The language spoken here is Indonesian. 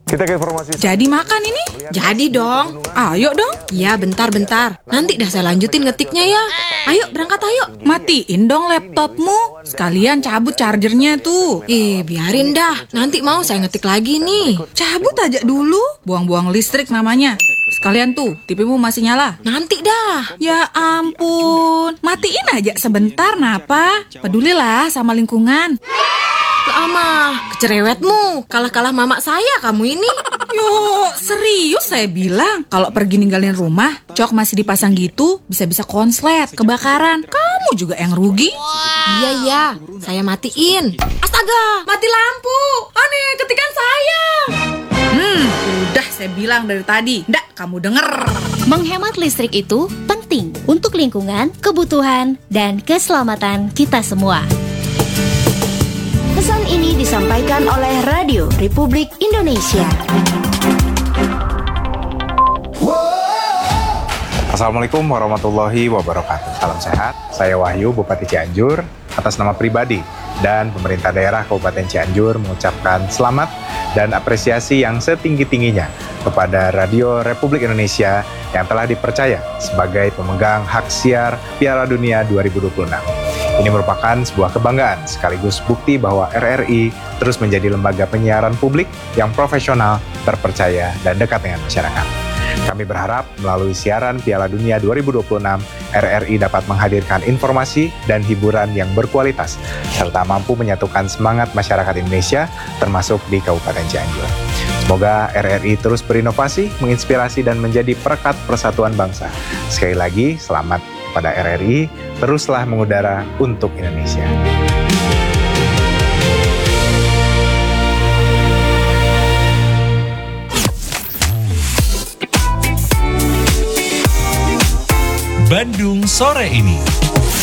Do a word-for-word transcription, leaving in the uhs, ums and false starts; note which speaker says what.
Speaker 1: Kita ke informasi.
Speaker 2: Jadi makan ini?
Speaker 3: Jadi dong.
Speaker 2: Ayo dong.
Speaker 3: Ya bentar-bentar. Nanti dah saya lanjutin ngetiknya ya. Ayo berangkat ayo.
Speaker 2: Matiin dong laptopmu. Sekalian cabut chargernya tuh.
Speaker 3: Eh biarin dah. Nanti mau saya ngetik lagi nih.
Speaker 2: Cabut aja dulu. Buang-buang listrik namanya. Sekalian tuh, T V-mu masih nyala.
Speaker 3: Nanti dah.
Speaker 2: Ya ampun. Matiin aja sebentar, napa? Pedulilah sama lingkungan.
Speaker 3: Lama, kecerewetmu. Kalah-kalah mamak saya kamu ini.
Speaker 2: Yo, serius saya bilang. Kalau pergi ninggalin rumah, cok masih dipasang gitu, bisa-bisa konslet, kebakaran. Kamu juga yang rugi.
Speaker 3: Iya, iya. Saya matiin. Astaga, mati lampu. Aneh, ketikan saya.
Speaker 2: Hmm, udah saya bilang dari tadi. Ndak, kamu denger.
Speaker 4: Menghemat listrik itu penting untuk lingkungan, kebutuhan, dan keselamatan kita semua.
Speaker 5: Pesan ini disampaikan oleh Radio Republik Indonesia.
Speaker 6: Assalamualaikum warahmatullahi wabarakatuh. Salam sehat, saya Wahyu, Bupati Cianjur. Atas nama pribadi dan pemerintah daerah Kabupaten Cianjur mengucapkan selamat dan apresiasi yang setinggi-tingginya kepada Radio Republik Indonesia yang telah dipercaya sebagai pemegang hak siar Piala Dunia dua ribu dua puluh enam. Ini merupakan sebuah kebanggaan sekaligus bukti bahwa R R I terus menjadi lembaga penyiaran publik yang profesional, terpercaya, dan dekat dengan masyarakat. Kami berharap melalui siaran Piala Dunia dua ribu dua puluh enam, R R I dapat menghadirkan informasi dan hiburan yang berkualitas, serta mampu menyatukan semangat masyarakat Indonesia, termasuk di Kabupaten Cianjur. Semoga R R I terus berinovasi, menginspirasi, dan menjadi perekat persatuan bangsa. Sekali lagi, selamat kepada R R I, teruslah mengudara untuk Indonesia.
Speaker 7: Bandung sore ini.